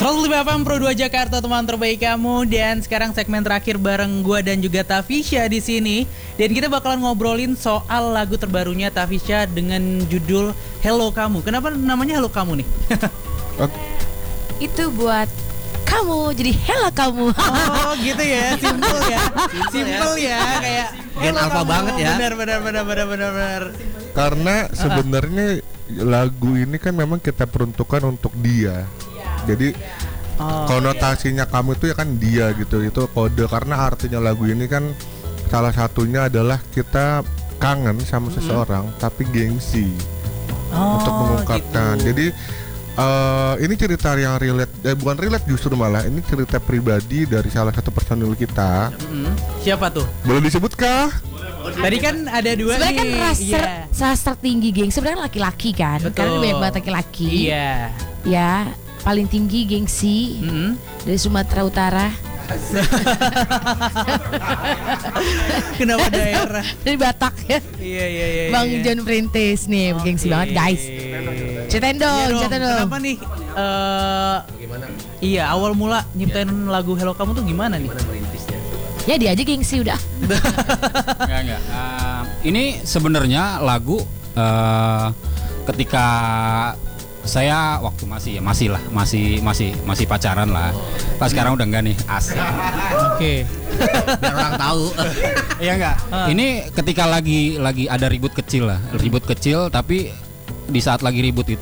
105 FM Pro 2 Jakarta, teman terbaik kamu. Dan sekarang segmen terakhir bareng gua dan juga Tafisya di sini. Dan kita bakalan ngobrolin soal lagu terbarunya Tafisya dengan judul Hello Kamu. Kenapa namanya Hello Kamu nih? Itu buat kamu, jadi hello kamu. Oh gitu ya, simple ya. Simple ya, kayak Gen alpha banget ya. Benar. Karena sebenarnya lagu ini kan memang kita peruntukkan untuk dia. Jadi konotasinya kamu itu ya kan dia gitu. Itu kode, karena artinya lagu ini kan salah satunya adalah kita kangen sama seseorang tapi gengsi untuk mengungkapkan. Gitu. Jadi ini cerita yang relate, bukan relate justru malah ini cerita pribadi dari salah satu personil kita. Siapa tuh? Boleh disebutkah? Tadi kan ada dua Sebenarnya kan nih. rasa tertinggi geng sebenarnya laki-laki kan. Betul. Karena banyak banget laki-laki. Iya. Ya, paling tinggi gengsi dari Sumatera Utara. Kenapa daerah? Dari Batak ya. Iya. Bang John Printis nih, gengsi banget guys. Ceritain dong, ceritain dong. Kenapa nih? Iya, awal mula nyiptain lagu Hello Kamu tuh gimana nih? Ya dia aja gengsi udah. Enggak. Ini sebenarnya lagu ketika saya waktu masih pacaran lah. Pas sekarang udah enggak nih, asik. Oke. Biar orang tahu. Iya enggak. Ini ketika lagi ada ribut kecil tapi di saat lagi ribut itu